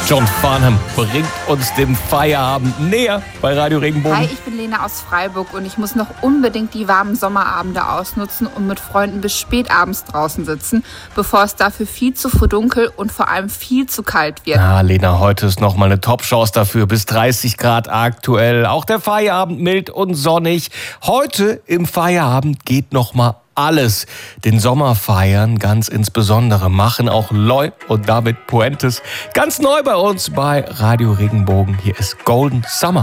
John Farnham bringt uns dem Feierabend näher bei Radio Regenbogen. Hi, ich bin Lena aus Freiburg und ich muss noch unbedingt die warmen Sommerabende ausnutzen und mit Freunden bis spät abends draußen sitzen, bevor es dafür viel zu verdunkel und vor allem viel zu kalt wird. Ja, Lena, heute ist noch mal eine Top-Chance dafür. Bis 30 Grad aktuell. Auch der Feierabend mild und sonnig. Heute im Feierabend geht noch mal alles. Den Sommer feiern, ganz insbesondere machen auch Loy und David Puentes. Ganz neu bei uns bei Radio Regenbogen. Hier ist Golden Summer.